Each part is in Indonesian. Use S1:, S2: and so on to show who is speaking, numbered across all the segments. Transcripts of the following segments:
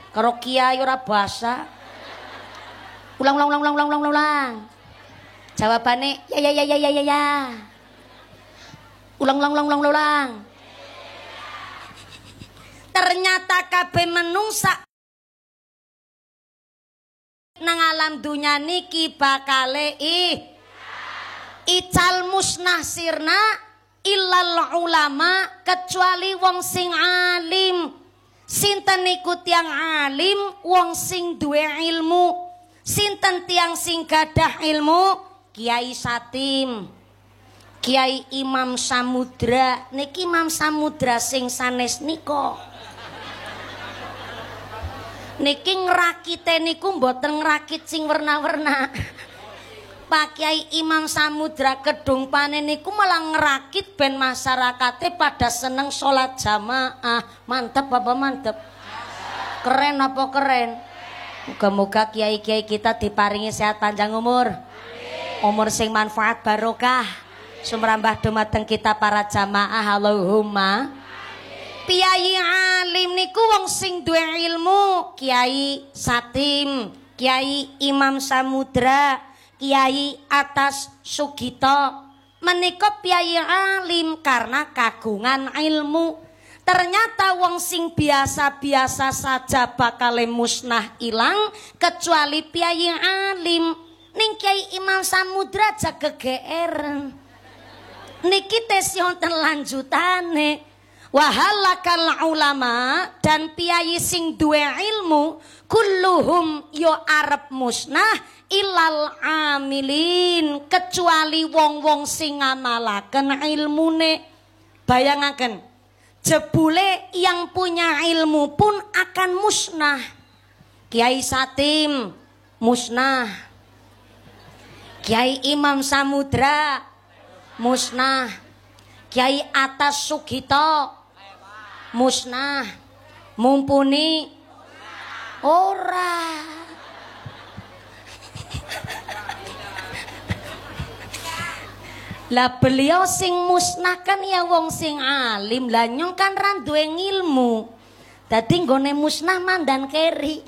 S1: Karo kiai ora basa. Ulang. Jawabane ya. Ulang. Ternyata kabeh menungsa nang alam dunya niki bakale ical musnah sirna illal ulama, kecuali wong sing alim. Sinten niku tiang alim? Wong sing duwe ilmu. Sinten tiang sing gadah ilmu? Kiai Satim, Kiai Imam Samudra. Niki Imam Samudra sing sanes niko. Niki ngrakite niku mboten ngrakit sing werna-werna. Pak Kiai Imam Samudra Kedung Panen niku malah ngerakit ben masyarakatnya pada seneng sholat jamaah. Mantep apa mantep? Keren apa keren? Moga-moga kiai-kiai kita diparingi sehat panjang umur. Umur sing manfaat barokah. Sumrambah dumateng kita para jamaah. Allahumma. Kiai alim niku wong sing duwe ilmu. Kiai Satim, Kiai Imam Samudra, Kiai Atas Sugito menika piyai alim karena kagungan ilmu. Ternyata wong sing biasa-biasa saja bakal musnah ilang kecuali piyai alim. Ning Kiai Imam Samudra aja gegeeren. Niki tesih wonten lanjutane. Wahalakal ulama dan piyai sing duwe ilmu kulluhum yo arep musnah ilal amilin, kecuali wong-wong sing ngamalaken ilmune. Bayangaken jebule yang punya ilmu pun akan musnah. Kiai Satim musnah, Kiai Imam Samudra musnah, Kiai Atas Sugito musnah. Mumpuni ora. Lah beliau sing musnah kan ya wong sing alim. Lah nyong kan ra duwe ilmu. Dadi nggone musnah mandan keri.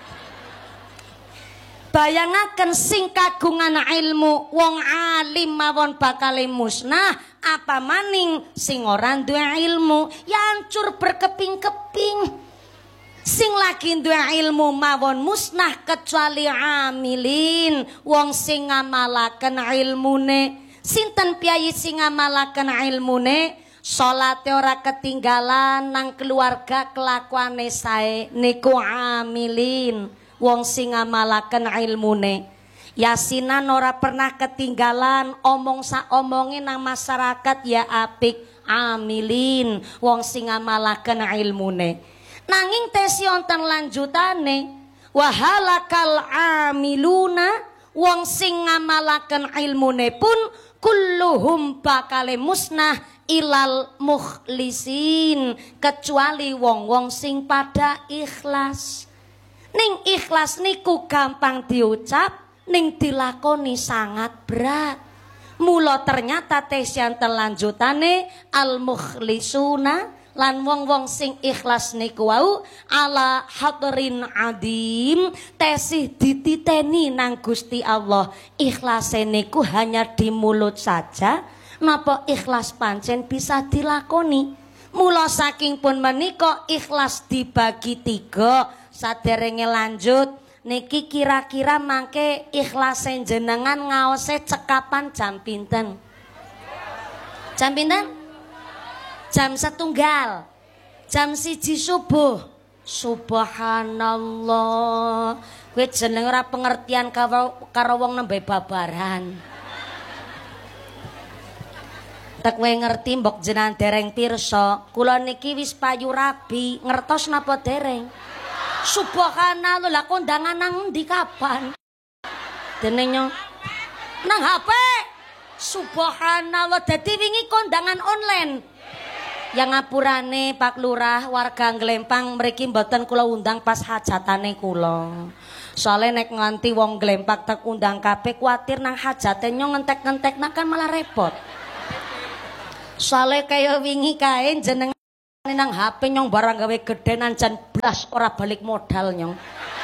S1: Bayangaken sing kagungan ilmu wong alim mawon bakal musnah, apa maning sing ora duwe ilmu ya hancur berkeping-keping. Sing lagi duwe ilmu mawon musnah kecuali amilin, wong sing ngamalaken ilmune. Sinten piyai sing ngamalaken ilmune? Salate ora ketinggalan, nang keluarga kelakuane sae, niku amilin, wong sing ngamalaken ilmune. Yasinan ora pernah ketinggalan, omong sak omonge nang masyarakat ya apik, amilin, wong sing ngamalaken ilmune. Nanging tesi wonten lanjutane, wahalakal amiluna, wong sing ngamalaken ilmune pun kulluhum bakale musnah ilal mukhlisin, kecuali wong-wong sing pada ikhlas. Ning ikhlas niku gampang diucap, ning dilakoni sangat berat. Mula ternyata tesian telanjutane al mukhlisuna lan wong-wong sing ikhlas niku wau ala hadrin adim, tesih dititeni nang Gusti Allah. Ikhlase niku hanya di mulut saja, napa ikhlas pancen bisa dilakoni. Mula saking pun menika ikhlas dibagi 3. Saderenge lanjut niki kira-kira mangke ikhlase jenengan ngaose cekapan jam pinten? Jam pinten? Jam 1, jam 1 subuh. Subhanallah, kowe jeneng ora pengertian karo wong nembe babaran. Tak kowe ngerti mbok jenengan dereng pirsa, kula niki wis payu rabi, ngertos napa dereng? Subhanallah, lah kondangan nang ndi kapan? Dene nyong nang HP. Subhanallah, dadi wingi kondangan online. Yang ngapurane Pak Lurah warga Glempang mriki mboten kula undang pas hajatane kula. Soale nek nganti wong Glempak tak undang kabeh kuwatir nang hajate nyong ngentek-ngentekna kan malah repot. Soale kaya wingi kae jeneng nang HP nyong barang gawe gedenan jan blas ora balik modal nyong.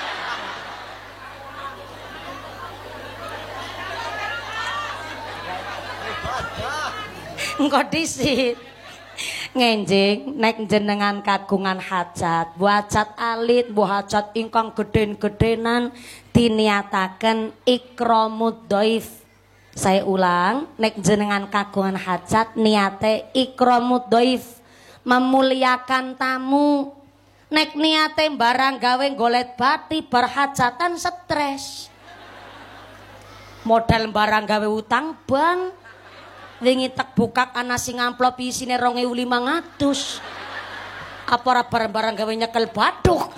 S1: Engko disit ngenjing nek jenengan kagungan hajat, bu hajat alit, bu hajat ingkang geden-gedenan diniataken ikramud dhaif. Saya ulang, nek jenengan kagungan hajat niate ikramud dhaif, memuliakan tamu. Nek niate barang gawe golet bati berhajatan stres. Modal barang gawe utang bank. Wingi tak bukak ana sing amplop isine 2.500. Apa ora barang-barang gawe nyekel bathuk.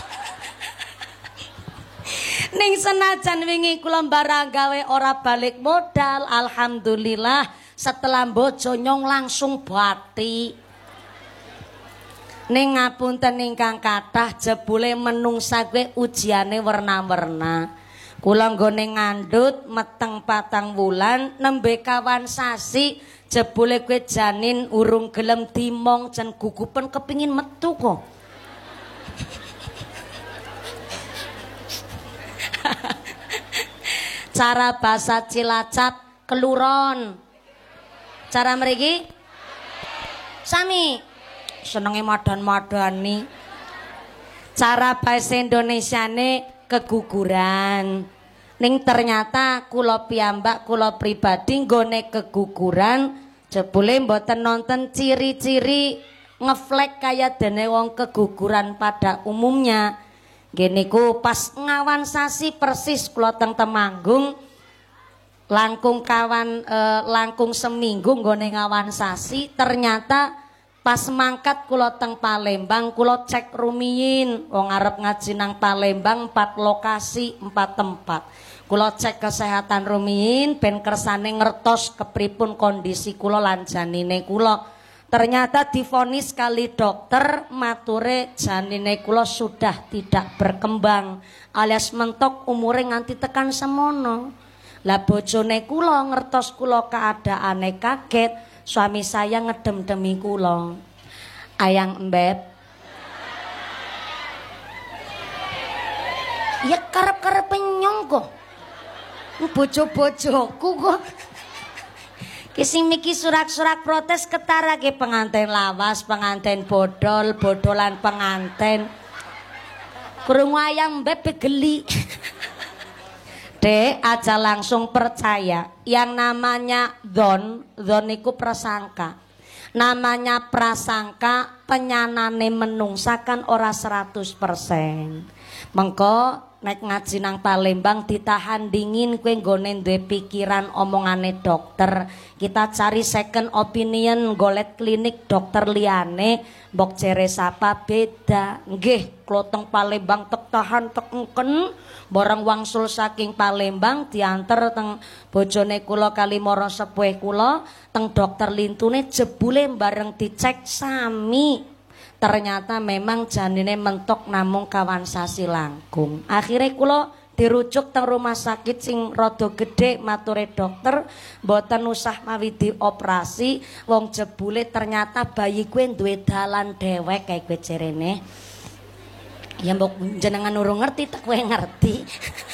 S1: Ning senajan wingi kula barang gawe ora balik modal, alhamdulillah setelah bojo nyong langsung bati. Ning ngapunten ingkang kathah jebule menungsa kuwi ujiane werna-werna. Kula nggone ngandhut meteng 4 wulan nembe kawan sasi jebule kowe janin urung gelem dimong jan gugupen kepingin metu kok. Cara bahasa Cilacap keluron. Cara mriki sami senenge madan-madani. Cara bahasa Indonesiane keguguran. Ning ternyata kula piyambak kula pribadi nggone keguguran jebule mboten nonton ciri-ciri ngeflek kaya dene wong keguguran pada umumnya. Nggih niku pas ngawan sasi persis kula teng Temanggung langkung seminggu nggone ngawan sasi ternyata pas mangkat kula teng Palembang kula cek rumiyin wong arep ngaji nang Palembang 4 lokasi 4 tempat. Kula cek kesehatan rumiyin ben kersane ngertos kepripun kondisi kula lan janine kula. Ternyata divonis kali dokter mature janine kula sudah tidak berkembang alias mentok umure nganti tekan semono. Lah bojone kula ngertos kula keadaane kaget, suami saya ngedem-demi kula. Ayang embet. Ya karep-karep nyong kok. Bojo-bojoku kok. Kising miki surak-surak protes ketarake pengantin lawas, pengantin bodol, bodolan pengantin. Krungu ayang mbet geli. Dek aja langsung percaya. Yang namanya dzon iku prasangka. Namanya prasangka penyanane menungsakan ora 100%. Mengko nek ngaji nang Palembang ditahan dingin kowe nggone duwe pikiran omongane dokter. Kita cari second opinion, golet klinik dokter liyane, mbok jere sapa beda. Nggih, kloteng Palembang tek tahan tekengken, bareng wangsul saking Palembang dianter teng bojone kula kali mara sepuh kula teng dokter lintune jebule bareng dicek sami. Ternyata memang janine mentok namung kawan sasi langkung. Akhirnya kula dirujuk teng rumah sakit sing rada gedhe mature dokter mboten usah mawi dioperasi wong jebule ternyata bayi kuwi duwe dalan dhewek kae kowe jerene. Ya mbok jenengan urung ngerti tak kowe ngerti.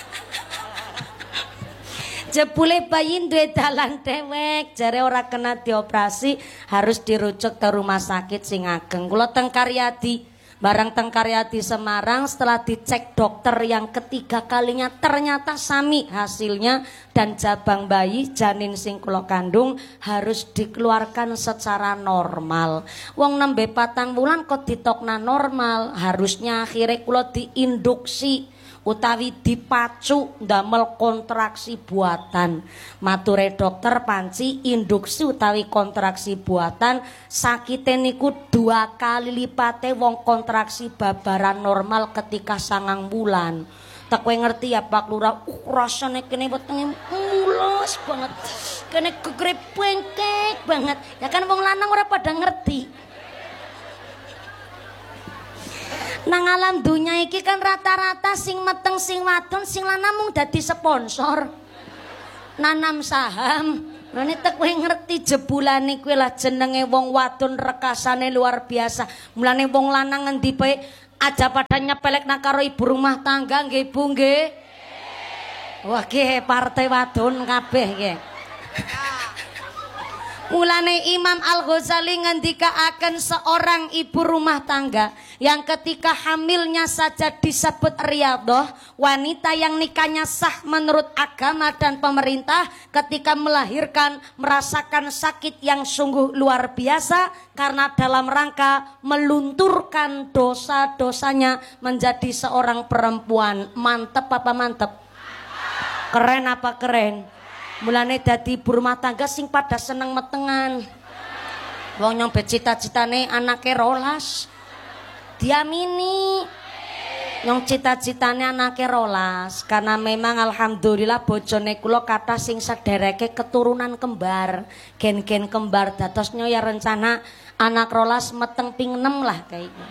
S1: Jebule bayi duwe dalan dhewek, jare ora kena dioperasi, harus dirujuk ke rumah sakit sing ageng. Kula teng Karyadi, barang teng Karyadi Semarang setelah dicek dokter yang ketiga kalinya ternyata sami hasilnya dan jabang bayi janin sing kula kandung harus dikeluarkan secara normal. Wong nembe 4 wulan kok ditokna normal, harusnya akhirnya kula diinduksi utawi dipacu ndamel kontraksi buatan. Mature dokter panci induksi utawi kontraksi buatan sakite niku 2 kali lipate wong kontraksi babaran normal ketika 9 bulan. Tak kowe ngerti ya Pak Lurah, rasane kene wetenge mulus banget. Kene gegere bengkek banget. Ya kan wong lanang ora pada ngerti. Nang alam dunya iki kan rata-rata sing meteng sing wadon sing lanang mung dadi sponsor. Nanam saham, Ane tek kowe ngerti jebulane kowe lah jenenge wong wadon rekasane luar biasa. Mulane wong lanang ngendi bae aja pada nyepelekna karo ibu rumah tangga nggih Bu nggih. Wah ki partai wadon kabeh ki. Mulane Imam Al-Ghazali ngendikaaken seorang ibu rumah tangga yang ketika hamilnya saja disebut riyadhah, wanita yang nikahnya sah menurut agama dan pemerintah ketika melahirkan merasakan sakit yang sungguh luar biasa karena dalam rangka melunturkan dosa-dosanya menjadi seorang perempuan. Mantep apa mantep? Keren apa keren? Mulane dadi ibu rumah tangga sing pada seneng metengan. Wong nyong cita-citane anake 12. Diamini. Nyong cita-citane anake 12 karena memang alhamdulillah bojone kula kathah sing sedereke keturunan kembar. Gen-gen kembar dados ya rencana anak 12 meteng ping 6 lah kayak gitu.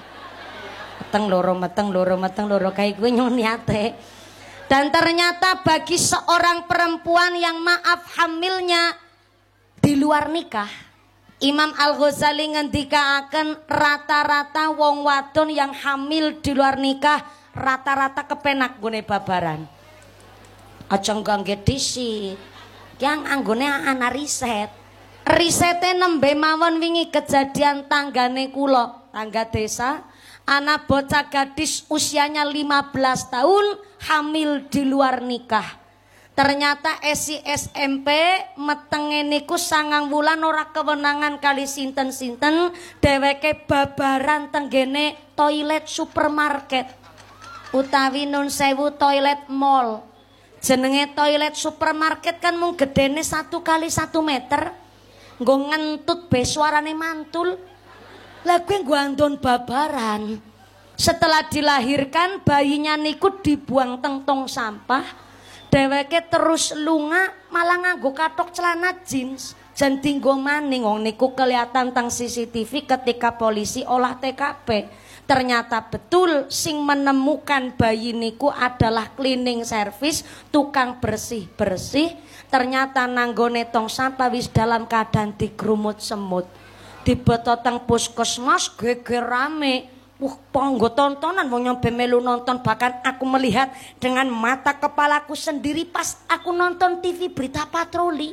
S1: Meteng loro kayak gue nyong niate. Dan ternyata bagi seorang perempuan yang maaf hamilnya di luar nikah, Imam Al-Ghazali ngendikaaken rata-rata wong wadon yang hamil di luar nikah rata-rata kepenak gune babaran. Aja nggangge disit. Yang anggone ana riset. Risete nembe mawon wingi kejadian tanggane kula, tangga desa. Anak bocah gadis usianya 15 tahun hamil di luar nikah. Ternyata esi SMP metenge niku 9 wulan ora kewenangan kali sinten-sinten dheweke babaran tenggene toilet supermarket utawi nun sewu toilet mall. Jenenge toilet supermarket kan mung gedene 1 kali 1 meter. Nggo ngentut be suarane mantul. Lah gue ngandon babaran. Setelah dilahirkan bayinya niku dibuang teng tong sampah. Dheweke terus lunga malah nganggo kathok celana jeans. Jan dinggo maning wong niku kelihatan teng CCTV ketika polisi olah TKP. Ternyata betul sing menemukan bayi niku adalah cleaning service, tukang bersih-bersih. Ternyata nanggone tong sampah wis dalam keadaan digrumut semut. Dibetoteng puskesmas geger rame. Ponggo tontonan wong nyampe melu nonton, bahkan aku melihat dengan mata kepalaku sendiri pas aku nonton TV berita patroli.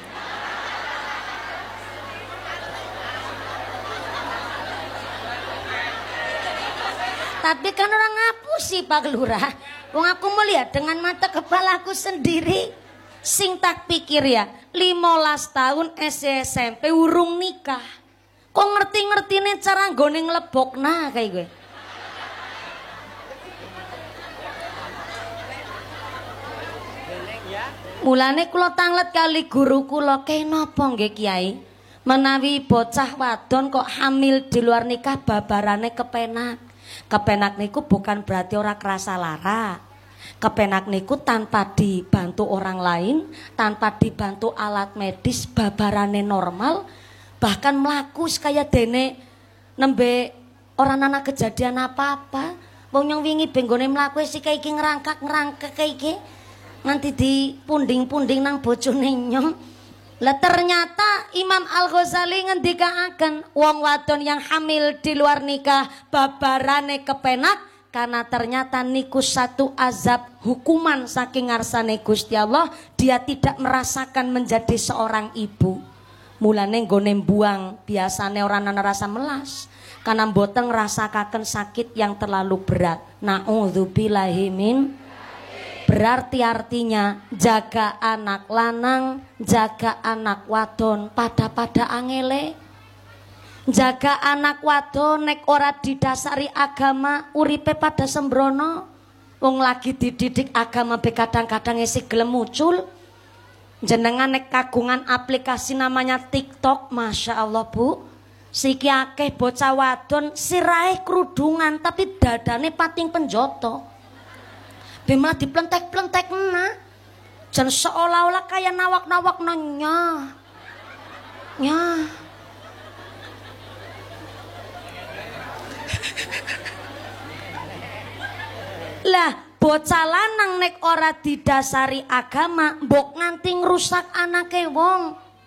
S1: Tapi kan orang ngapusi Pak Lurah. Wong aku melihat dengan mata kepalaku sendiri. Sing tak pikir ya 15 tahun SMP urung nikah. Kok ngerti-ngertine cara nggone nglebokna kayak gue. Mulane kula tanglet kali guru kula, kenapa nggih Kiai? Menawi bocah wadon kok hamil di luar nikah babarane kepenak. Kepenak niku bukan berarti ora kerasa lara. Kepenak niku tanpa dibantu orang lain, tanpa dibantu alat medis, babarane normal. Bahkan melaku kayak dene nembe orang anak kejadian apa-apa. Wong yang wingi benggone mlaku si kayak iki ngerangkak kayak iki. Nanti di punding-punding nang bojone nyong. Lah ternyata Imam Al-Ghazali ngendikaaken wong wadon yang hamil di luar nikah babarane kepenak karena ternyata niku satu azab hukuman saking ngarsane Gusti Allah, dia tidak merasakan menjadi seorang ibu. Mulane nggone buang biasane orang ana rasa melas karena mboten ngrasakaken sakit yang terlalu berat. Nauzubillahi min. Berarti artinya jaga anak lanang, jaga anak wadon pada angele. Jaga anak wadon nek ora didasari agama uripe pada sembrono. Wong lagi dididik agama be kadang-kadang isi gelem muncul. Jenengan nek kagungan aplikasi namanya TikTok, Masya Allah Bu. Siki akeh bocah wadon sirahe kerudungan tapi dadane pating penjoto. Bema diplentek-plentek na. Jan seolah-olah kayak nawak-nawak nanya. Nya. Lah bocah lanang nek ora didasari agama mbok nganti ngrusak anake wong.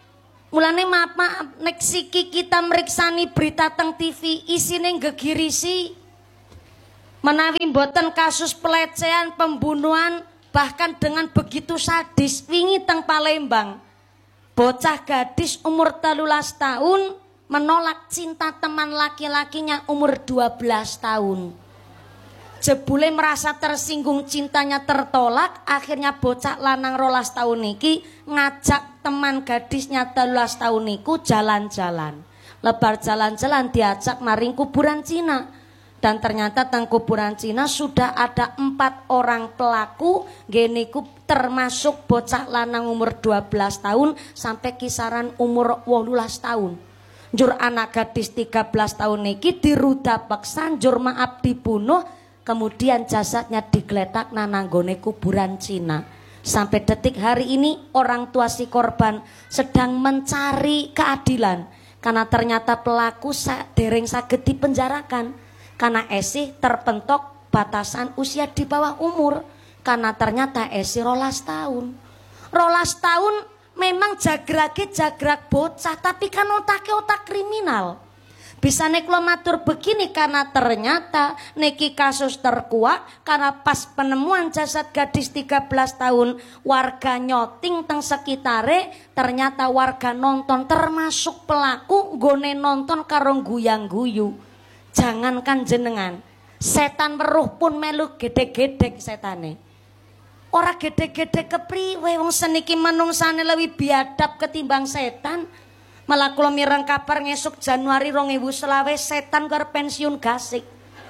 S1: Mulane maaf nek siki kita meriksani berita teng TV isine gegirisi. Menawi mboten kasus pelecehan, pembunuhan, bahkan dengan begitu sadis. Wingi teng Palembang, bocah gadis umur 13 tahun menolak cinta teman laki-lakinya umur 12 tahun. Jebule merasa tersinggung, cintanya tertolak, akhirnya bocah lanang 12 tahun niki ngajak teman gadisnya 13 tahun niku jalan-jalan. Lebar jalan-jalan diajak maring kuburan Cina. Dan ternyata teng kuburan Cina sudah ada 4 orang pelaku, geniku termasuk bocah lanang umur 12 tahun sampai kisaran umur 18 tahun. Jur anak gadis 13 tahun niki diruda paksa, jur maaf dibunuh, kemudian jasadnya digeletak nananggone kuburan Cina. Sampai detik hari ini orang tua si korban sedang mencari keadilan karena ternyata pelaku dereng saged dipenjarakan. Karena esih terpentok batasan usia di bawah umur. Karena ternyata esih 12 tahun. 12 tahun memang jagrake jagrak bocah, tapi kan otaknya otak kriminal. Bisa nek lo matur begini karena ternyata neki kasus terkuak karena pas penemuan jasad gadis 13 tahun warga nyoting teng sekitare, ternyata warga nonton termasuk pelaku gone nonton karo guyang-guyu. Jangankan jenengan, setan weruh pun melu gedhe-gedhek setane. Ora gedhe-gedhek kepriwe wong seniki manungsane lebih biadab ketimbang setan. Malah kula mireng kabar ngesuk Januari 2020 setan karep pensiun gasik.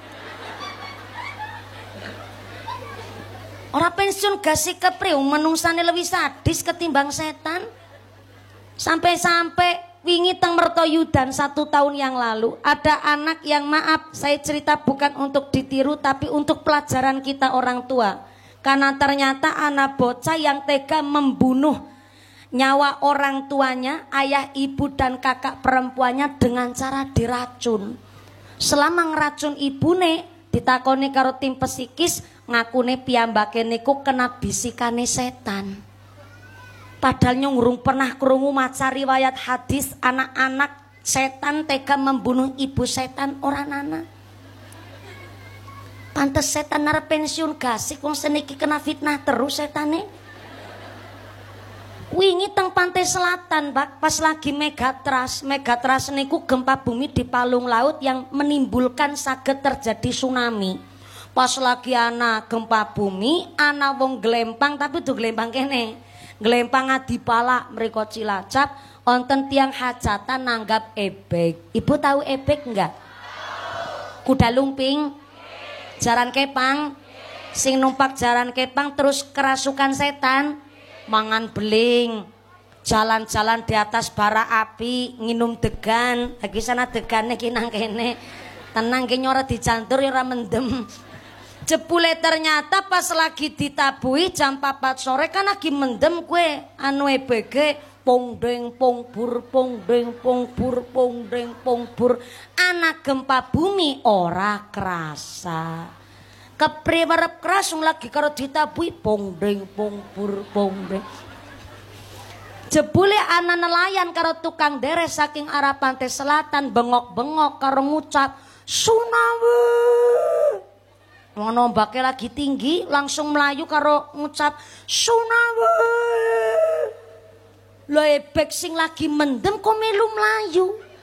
S1: Ora pensiun gasik kepriwe manungsane lebih sadis ketimbang setan. Sampai-sampai wingi teng Mertoyudan 1 tahun yang lalu ada anak yang, maaf saya cerita bukan untuk ditiru tapi untuk pelajaran kita orang tua. Karena ternyata anak bocah yang tega membunuh nyawa orang tuanya, ayah, ibu dan kakak perempuannya dengan cara diracun. Selama ngeracun ibune ditakoni karo tim psikis, ngakune piyambake niku kena bisikane setan. Padahal nyurung pernah krungu maca riwayat hadis anak-anak setan tega membunuh ibu setan orang anak. Pantes setan arep pensiun gasik wong seniki kena fitnah terus setane. Wingi teng pantai selatan, Pak, pas lagi megatras. Megatras niku gempa bumi di palung laut yang menimbulkan saged terjadi tsunami. Pas lagi ana gempa bumi, ana wong glempang tapi tuh glempang kene. Glempang Adipala mriko Cilacap, wonten tiang hajatan nanggap ebek. Ibu tahu ebek enggak? Kuda lumping, jaran kepang, sing numpak jaran kepang terus kerasukan setan, mangan beling, jalan-jalan di atas bara api, nginum degan, lagi sana degane ki nang kene, tenang ki nyora dijantur ora mendem. Jebule ternyata pas lagi ditabui jam 4 sore kan lagi mendem kue anu ebege pong deng pong bur pong deng pong bur pong deng pong bur. Anak gempa bumi ora kerasa. Kepriwerep keras lagi karo ditabui pong deng pong bur pong deng. Jebule anak nelayan karo tukang deres saking arah pantai selatan bengok-bengok karo ngucap tsunami. Ngono mbake lagi tinggi langsung melayu karo ngucap tsunami. Lho ebek sing lagi mendem kok melu melayu.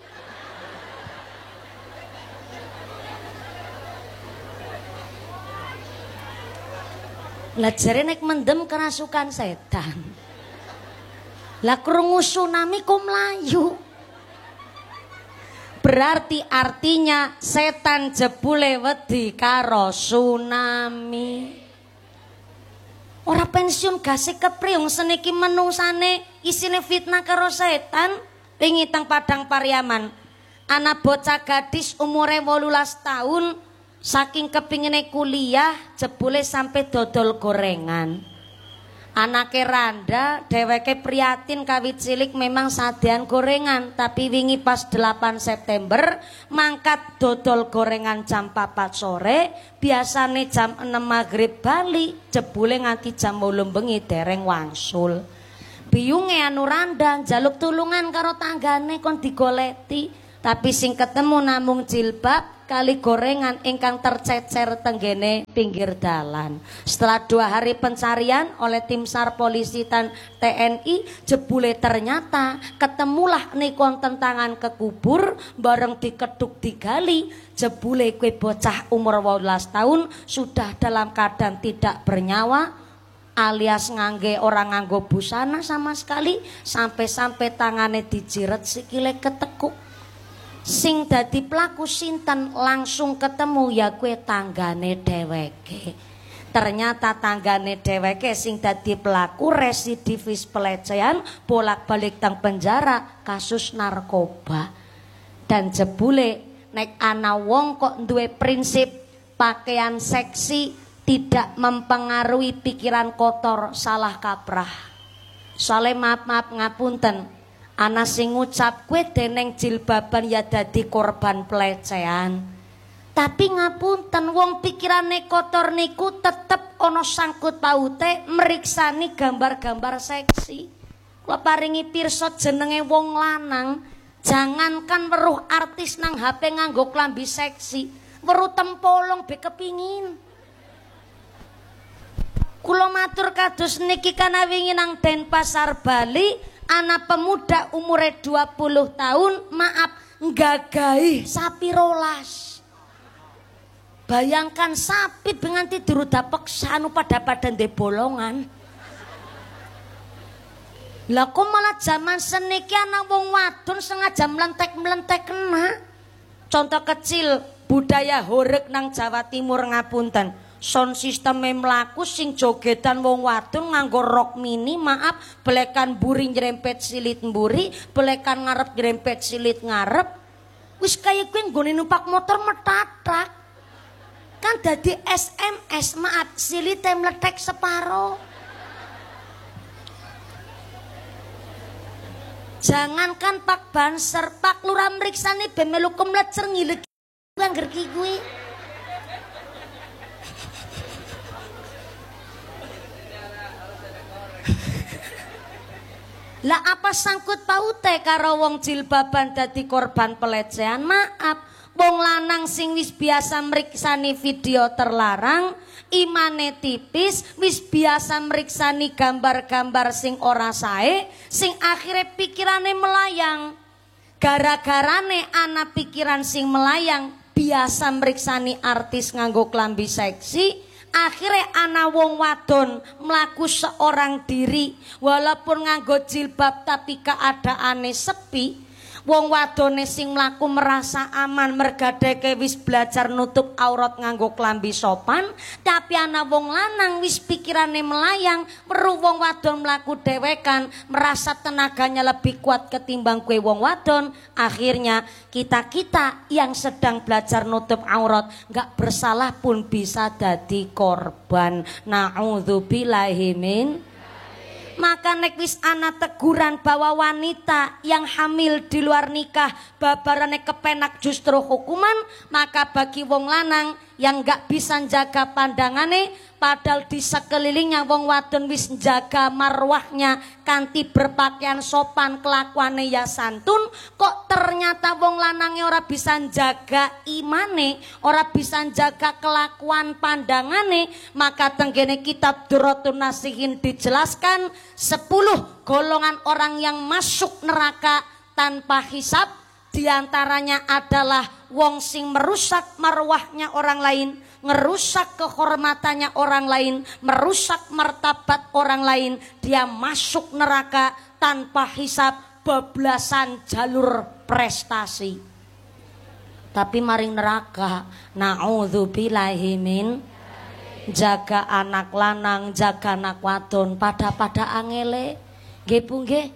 S1: Lah jare nek mendem kerasukan setan. Lah krungu tsunami kok melayu. Berarti artinya setan jebule wedi karo tsunami. Ora pensiun gasik kepriung seniki menungsane isine fitnah karo setan. Wingi teng Padang Pariaman, anak bocah gadis umure 18 tahun saking kepingine kuliah jebule sampai dodol gorengan. Anake randa, dheweke prihatin kawit cilik memang sadean gorengan, tapi wingi pas 8 September mangkat dodol gorengan jam 4 sore, biasane jam 6 maghrib bali, jebule nganti jam 8 bengi dereng wangsul. biyunge anu randang jaluk tulungan karo tanggane kon digoleti, tapi sing ketemu namung jilbab kali gorengan ingkang tercecer tenggene pinggir dalan. Setelah 2 hari pencarian oleh tim SAR polisi dan TNI, jebule ternyata ketemulah nikon tentangan ke kubur bareng dikeduk digali. Jebule kue bocah umur 12 tahun sudah dalam keadaan tidak bernyawa, alias ngangge orang nganggo busana sama sekali, sampai-sampai tangannya dijiret sikile ketekuk. Sing dadi pelaku sinten langsung ketemu ya kue tanggane dheweke. Ternyata tanggane dheweke sing dadi pelaku residivis pelecehan bolak-balik teng penjara kasus narkoba. Dan jebule nek ana wong kok duwe prinsip pakaian seksi tidak mempengaruhi pikiran kotor, salah kaprah. Soale maaf ngapunten, ana sing ngucap kue deneng jilbaban ya dadi korban pelecehan. Tapi ngapunten, wong pikirane kotor niku tetep ana sangkut paute meriksani gambar-gambar seksi. Kula paringi pirsa jenenge wong lanang, jangankan weruh artis nang HP nganggo klambi seksi, weruh tempolong be kepingin. Kula matur kados niki kana wingi nang Denpasar Bali, anak pemuda umure 20 tahun, maaf, nggagahi sapi rolas. Bayangkan sapi dengan tidur dapek sanu pada ndek bolongan. Lah kok malah zaman seniki anak wong wadon sengaja melentek kena. Contoh kecil budaya horeg nang Jawa Timur ngapunten. Sound system mlaku sing jogedan wong wadon nganggo rok mini, maaf, belekan buri nyerempet silit mburi, belekan ngarep nyerempet silit ngarep. Wis kaya kuwi nggone numpak motor metatak. Kan dadi SMS, maaf, silite meletek separo. Jangankan Pak Banser, Pak Lurah mriksani ben melu kemlecer ngilet angger ki kuwi. Lah apa sangkut paute karo wong jilbaban dadi korban pelecehan? Maaf, wong lanang sing wis biasa mriksani video terlarang, imane tipis, wis biasa mriksani gambar-gambar sing ora sae, sing akhire pikirane melayang. Gara-garane ana pikiran sing melayang, biasa mriksani artis nganggo klambi seksi, akhirnya ana wong wadon mlaku seorang diri walaupun nganggo jilbab tapi keadaane sepi. Wong wadone sing mlaku merasa aman mergadeke wis belajar nutup aurat nganggo klambi sopan, tapi ana wong lanang wis pikirane melayang, weruh wong wadon mlaku dhewekan, merasa tenaganya lebih kuat ketimbang kue wong wadon. Akhirnya kita yang sedang belajar nutup aurat gak bersalah pun bisa jadi korban. Na'udzubillahi min. Maka nek wis ana teguran bahwa wanita yang hamil di luar nikah babarane kepenak justru hukuman, maka bagi wong lanang yang gak bisa jaga pandangane padahal di sekelilingnya wong wadon wis jaga marwahnya kanthi berpakaian sopan, kelakuane ya santun, kok ternyata wong lanange ora bisa jaga imane, ora bisa jaga kelakuan pandangane. Maka tenggene kitab Durratun Nasihin dijelaskan 10 golongan orang yang masuk neraka tanpa hisab. Diantaranya adalah wong sing merusak marwahnya orang lain, ngerusak kehormatannya orang lain, merusak martabat orang lain. Dia masuk neraka tanpa hisab, bablasan jalur prestasi. Tapi maring neraka, na'udzubillahi min. Jaga anak lanang, jaga anak wadon, pada angele. Nggih Bu nggih.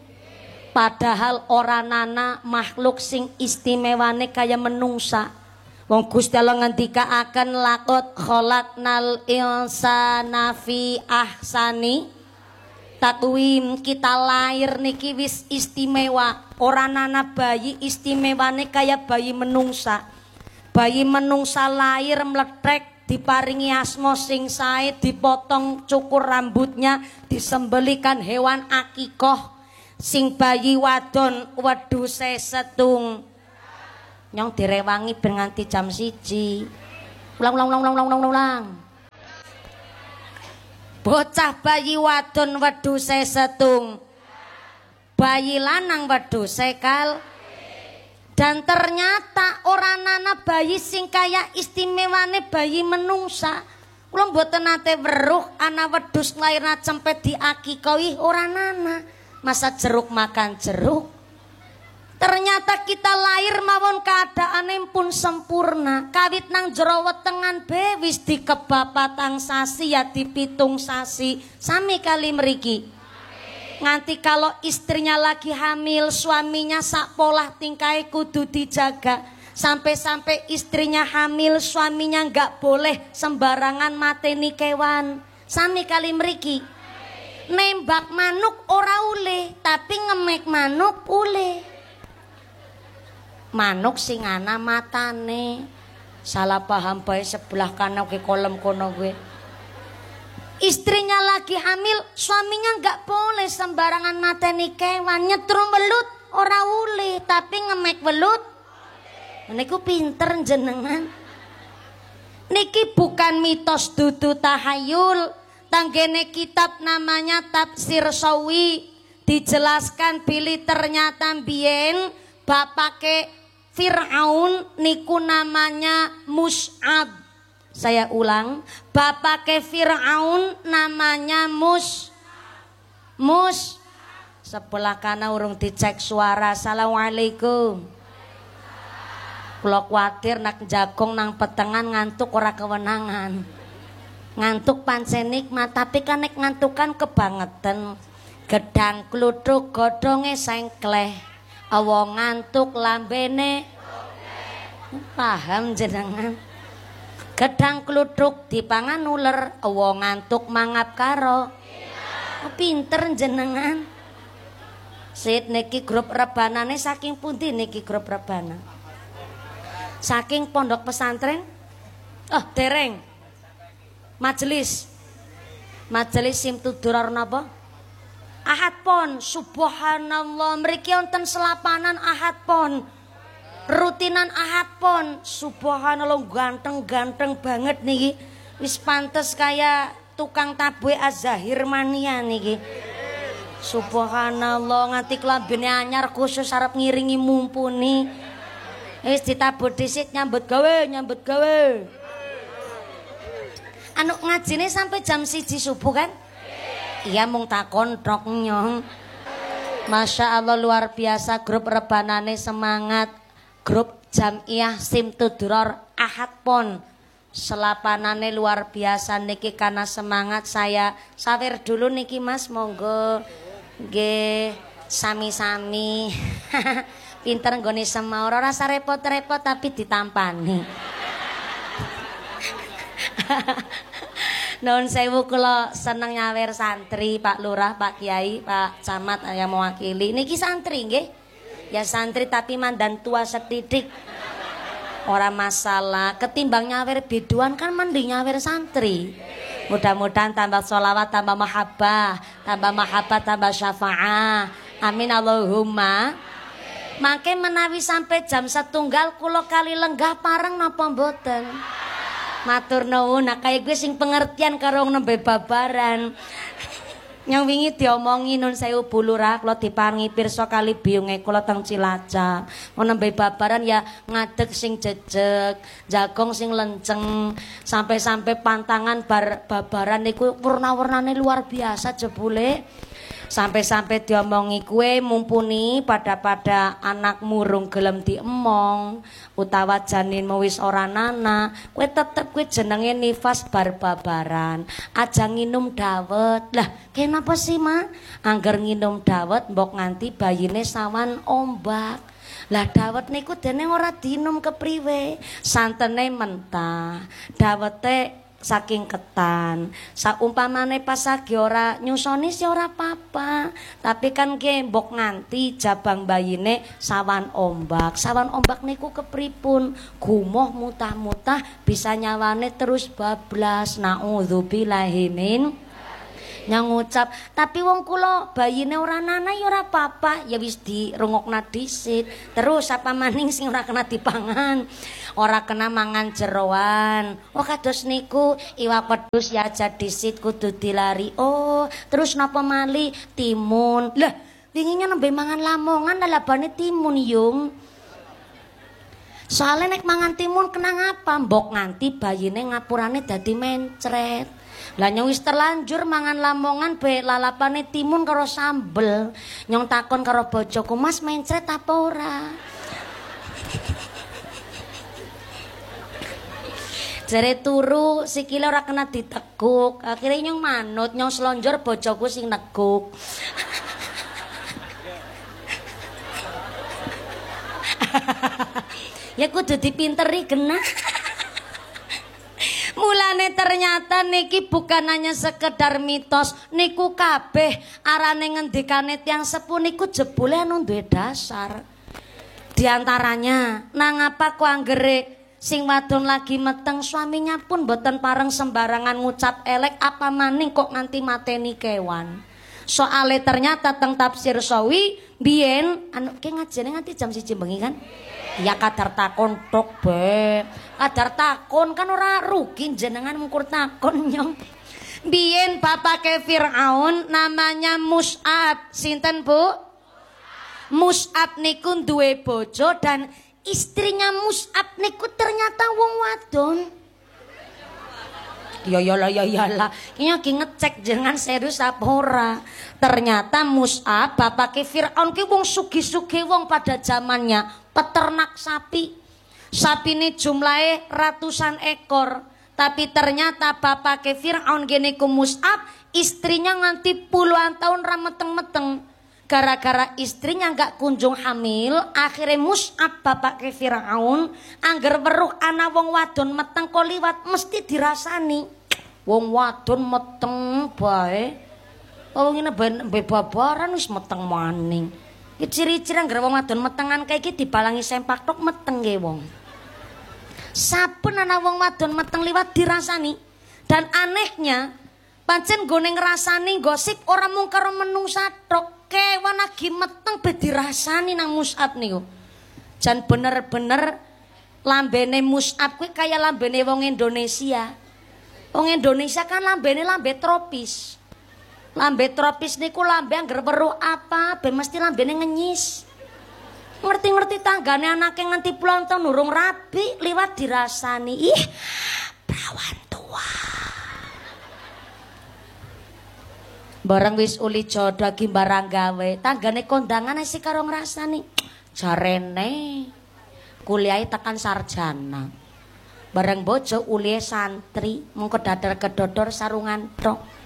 S1: Padahal orang nana makhluk sing istimewane kaya menungsa. Wong Gusti Allah ngendikaaken laqad khalaqnal insana fi ahsani takwim. Kita lahir niki wis istimewa. Orang nana bayi istimewane kaya bayi menungsa. Bayi menungsa lahir meletek diparingi asma sing sae, dipotong cukur rambutnya, disembelikan hewan akikoh. Sing bayi wadon wedhuse setung. Nyong direwangi ben nganti jam 1. Ulang. Bocah bayi wadon wedhuse setung. Bayi lanang wedhuse kal. Dan ternyata orang nana bayi sing kaya istimewane bayi menungsa. Kula mboten nate weruh ana wedhus lairna cempet diakikahi ora nana. Masa jeruk makan jeruk. Ternyata kita lahir mawon keadaane pun sempurna. Kawit nang jero wetengan be wis dikebab 4 sasi ya dipitung sasi. Sami kali mriki. Nganti kalau istrinya lagi hamil, suaminya sak polah tingkai kudu dijaga. Sampai-sampai istrinya hamil, suaminya nggak boleh sembarangan mateni kewan. Sami kali mriki. Nembak manuk ora ule, tapi ngemek manuk ule. Manuk sing ana matane. Salah paham bae sebelah kanan ke kolom kono gue. Istrinya lagi hamil, suaminya nggak boleh sembarangan mateni kewan. Nyetrum welut ora ule, tapi ngemek welut. Niku pinter jenengan. Niki bukan mitos dudu tahayul. Tanggene kitab namanya Tafsir Sawi. Dijelaskan bilih ternyata biyen bapake Fir'aun niku namanya Mus'ab. Saya ulang, bapake Fir'aun namanya Mus. Sebelah kanan urung dicek suara. Assalamualaikum. Kula kuatir nak jagong nang petengan ngantuk ora kewenangan. Ngantuk pancen nikmat, tapi kan nek ngantukan kebangetan. Gedang kluthuk godhonge sengkleh. Awa ngantuk lambene. Paham jenengan? Gedang kluthuk dipangan uler, wong ngantuk mangap karo. Pinter jenengan. Sit niki grup rebanane saking pundi niki grup rebana? Saking pondok pesantren? Oh, dereng. Majelis Simtudurar napa? Ahad pon. Subhanallah, mriki wonten selapanan ahad pon. Rutinan ahad pon. Subhanallah, ganteng-ganteng banget niki. Wis pantes kaya tukang tabwe Az-Zahir mania niki. Subhanallah, nganti klambine anyar khusus arep ngiringi mumpuni. Wis ditabur dhisik nyambut gawe. Anu ngajine sampai jam 1 subuh kan? Iya mung takon tok nyong. Masya Allah luar biasa, grup rebanane semangat. Grup Jamiah Simtudurar Ahad Pon. Selapanane luar biasa niki karena semangat saya. Sawer dulu niki Mas, monggo. Nggih, sami-sami. Pinter nggone semaur, ora rasa repot-repot tapi ditampani. Nuwun sewu, kula seneng nyawer santri, Pak Lurah, Pak Kiai, Pak Camat yang mewakili. Niki santri nggih. Ya santri tapi mandan tua setitik. Ora masalah, ketimbang nyawer biduan kan mending nyawer santri. Mudah-mudahan tambah sholawat, tambah mahabbah, tambah syafa'ah. Amin Allahumma. Mangke menawi sampai jam 1 kula kali lenggah pareng napa mboten? Matur nuwun, nah kaya gue sing pengertian karo nembe babaran. Yang wingi diomongi nun sewu Bu Lurah, kula diparingi pirsa kali biyunge kula teng Cilacap. Mun nembe babaran ya ngadeg sing jejeg, jagong sing lenceng, sampai-sampai pantangan bar babaran niku warna-warnane luar biasa jebule. Sampai-sampai diomongi kue mumpuni pada anak murung gelem diemong utawa janinmu wis ora nana, kue tetep kue jenenge nifas bar babaran. Aja nginum dawet. Lah kenapa sih Ma? Angger nginum dawet mbok nganti bayine sawan ombak. Lah dawet niku dene ora dinum kepriwe, santene mentah, dawete saking ketan. Saumpamane pas lagi ora nyusoni si ora apa-apa. Tapi kan ki mbok nganti jabang bayine sawan ombak. Sawan ombak niku kepripun? Gumoh mutah-mutah bisa nyawane terus bablas. Naudzubillahi min yang ngucap, tapi wong kula bayine ora nana ya ora apa-apa, ya wis dirungokna dhisit. Terus apa maning sing ora kena dipangan, ora kena mangan jeroan. Oh kados niku iwak pedus ya aja dhisit kudu dilari. Oh, terus napa mali timun. Lah, winginya nembe mangan lamongan labane timun yung. Soalnya nek mangan timun kena ngapa? Mbok nganti bayine ngapurane dadi mencret. Lah nyong wis terlanjur mangan lamongan be lalapane timun karo sambel. Nyong takon karo bojoku, "Mas mencret apa ora?" Jare turu sikile ora kena diteguk. Akhirnya nyong manut, nyong selonjor bojoku sing neguk. Ya kudu dipinteri genah. Mulane ternyata niki bukan hanya sekedar mitos, niku kabeh arane ngendikane tiyang sepuh niku jebule anu duwe dasar. Di antaranya, nang apa ku anggere sing wadon lagi meteng suaminya pun boten pareng sembarangan ngucap elek apa maning kok nganti mateni kewan. Soale ternyata teng tafsir sawi biyen anu ki ngajene nganti jam 1 bengi kan? Ya kadar takon tok be. Kadar takon kan ora rugi jenengan ngukur takon nyong. Biyen bapake Firaun namanya Mus'ab. Sinten Bu? Mus'ab niku duwe bojo dan istrinya Mus'ab niku ternyata wong wadon. Ya lah. Kayaknya ki ngecek jenengan serius apa ora. Ternyata Mus'ab bapake Firaun ki wong sugih-sugih wong pada zamannya. Peternak sapi. Sapi ini jumlahnya ratusan ekor. Tapi ternyata bapake Firaun gene ku Mus'ab, istrinya nganti puluhan tahun rameteng-meteng. Gara-gara istrinya gak kunjung hamil, akhirnya Mus'ab bapake Firaun angger weruh ana wong wadon meteng kok liwat mesti dirasani. Wong wadon meteng bae. Wong ngene babaran wis meteng maning. Ciri-ciri anggere wong wadon metengan kayak iki dibalangi sempak tok meteng ge wong. Saben ana wong wadon meteng liwat dirasani. Dan anehnya, pancen gone ngrasani gosip ora mung karo menungsa tok, kewan lagi meteng be dirasani nang Mus'ab niku. Jan bener-bener lambene Mus'ab kuwi kaya lambene wong Indonesia. Wong Indonesia kan lambene lambe tropis. Lambe tropis niku lambe angger weruh apa be mesti lambene ngenyis. Ngerti-ngerti tanggane anake nganti puluhan tahun urung rabi liwat dirasani. Ih, perawan tua. Bareng wis uli jodoh ki barang gawe, tanggane kondangan sih karo ngrasani. Jarene kuliahe tekan sarjana. Bareng bojo ulihe santri, mung kedadar kedodor sarungan tok.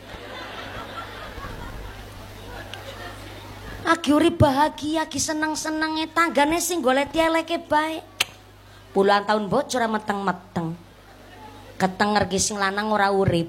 S1: Agi urip bahagia, agi seneng-senenge tanggane sing golek eleke bae. Puluhan tahun bojo ora meteng-meteng. Ketenger ki sing lanang ora urip.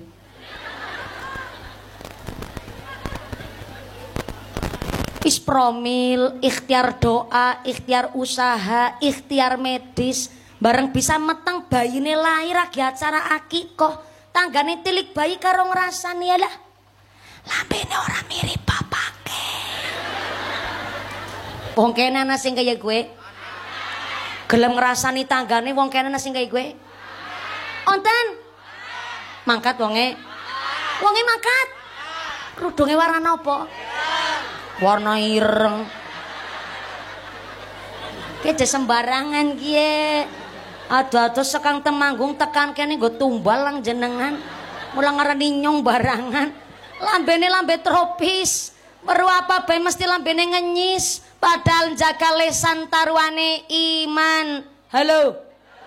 S1: Wis promil, ikhtiar doa, ikhtiar usaha, ikhtiar medis, bareng bisa meteng bayine lahir agi acara akikoh. Tanggane tilik bayi karo ngrasani lah. Lambene ora mirip bapake. Wong kene ana sing kaya gue. Gelem ngrasani tanggane wong kene ana sing kaya gue. Onten. Mangkat wonge. Wonge mangkat. Rudunge warna apa? Warna ireng. Ki sembarangan kiye. Ado-ado sekang temanggung tekan kene nggo tumbal lang jenengan. Mulang ngarani nyong barangan. Lambene lambe tropis. Weruh apa bae mesti lambene ngenyis. Padahal jaga lesan taruhane iman. Halo.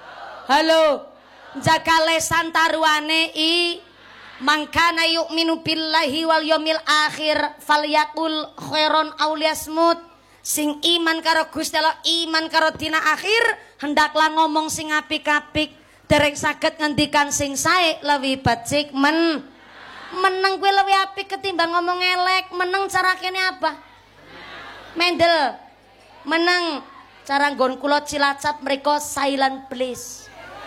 S1: Jaga lesan taruhane mangkana yu'minu billahi wal yaumil akhir falyakul khairon aw liyasmut. Sing iman karo Gusti Allah, iman karo dina akhir, hendaklah ngomong sing apik-apik. dereng saged ngendikan sing sae lebih becik meneng kuwi lebih apik ketimbang ngomong elek. Meneng cara kene apa? Mendel. Meneng cara nggon kula Cilacap mriko silent please.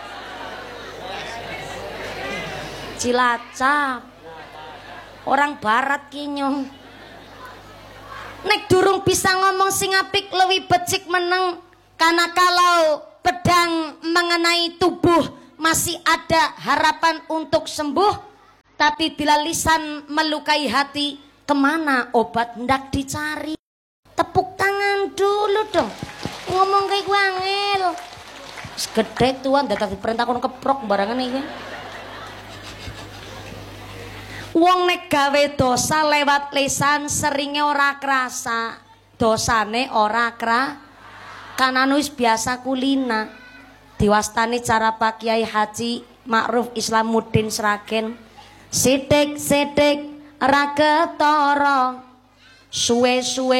S1: Cilacap. Orang barat kinyo. Nek durung bisa ngomong sing apik lebih becik meneng. Karena kalau pedang mengenai tubuh masih ada harapan untuk sembuh. Tapi bila lisan melukai hati, kemana obat hendak dicari? Tepuk tangan dulu dong. Ngomong kayak gue angel. Segede tuan datang diperintah kono keprok barangan iki. Wong nek gawe dosa lewat lisan seringe ora krasa. Dosane ora Kanane wis biasa kulina. Diwastani cara Pak Kiai Haji Ma'ruf Islamuddin Sragen. Sidik-sidik ra ketara suwe-suwe